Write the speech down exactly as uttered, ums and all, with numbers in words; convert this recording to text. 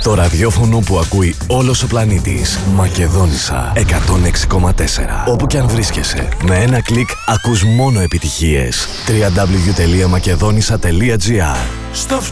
Το ραδιόφωνο που ακούει όλος ο πλανήτης. Μακεδόνισσα εκατόν έξι κόμμα τέσσερα. Όπου κι αν βρίσκεσαι, με ένα κλικ ακούς μόνο επιτυχίες. double-u double-u double-u τελεία μακεδόνισσα τελεία τζι άρ.